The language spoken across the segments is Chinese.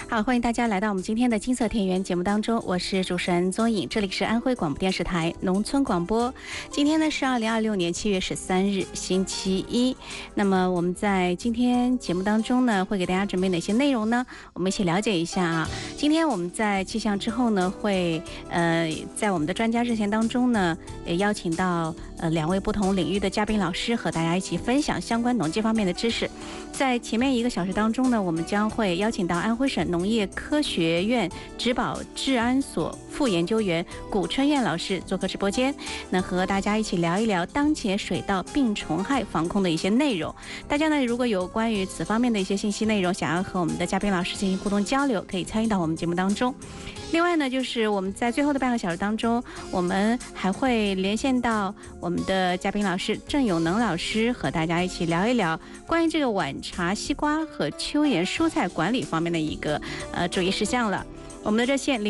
好，欢迎大家来到我们今天的金色田园节目当中，我是主持人宗颖，这里是安徽广播电视台农村广播。今天呢是2026年7月13日，星期一。那么我们在今天节目当中呢，会给大家准备哪些内容呢？我们一起了解一下啊。今天我们在气象之后呢，会在我们的专家热线当中呢，也邀请到2位不同领域的嘉宾老师，和大家一起分享相关农技方面的知识。在前面1个小时当中呢，我们将会邀请到安徽省农业科学院植保治安所副研究员古春燕老师做客直播间，那和大家一起聊一聊当前水稻病虫害防控的一些内容。大家呢，如果有关于此方面的一些信息内容，想要和我们的嘉宾老师进行互动交流，可以参与到我们节目当中。另外呢，就是我们在最后的半个小时当中，我们还会连线到我们的嘉宾老师郑永能老师，和大家一起聊一聊关于这个晚茶西瓜和秋叶蔬菜管理方面的一个注意事项了。我们的热线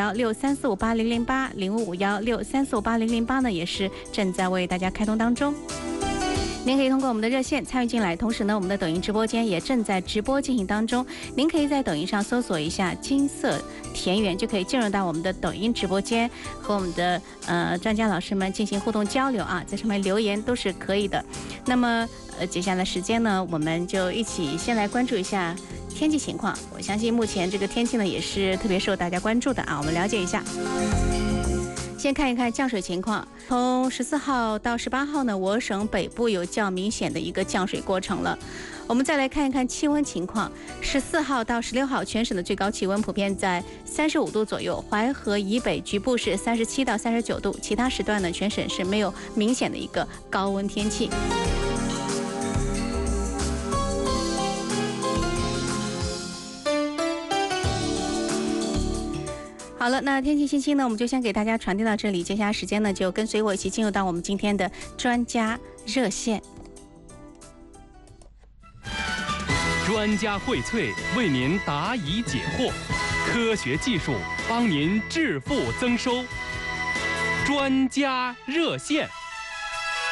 055163458008，055163458008呢，也是正在为大家开通当中。您可以通过我们的热线参与进来，同时呢，我们的抖音直播间也正在直播进行当中。您可以在抖音上搜索一下金色田园，就可以进入到我们的抖音直播间，和我们的专家老师们进行互动交流啊，在上面留言都是可以的。那么接下来时间呢，我们就一起先来关注一下天气情况。我相信目前这个天气呢，也是特别受大家关注的啊，我们了解一下。先看一看降水情况，从14号到18号呢，我省北部有较明显的一个降水过程了。我们再来看一看气温情况，14号到16号全省的最高气温普遍在35度左右，淮河以北局部是37到39度，其他时段呢，全省是没有明显的一个高温天气。好了，那天气信息呢，我们就先给大家传递到这里。接下来时间呢，就跟随我一起进入到我们今天的专家热线。 专家荟萃，为您答疑解惑，科学技术帮您致富增收。专家热线。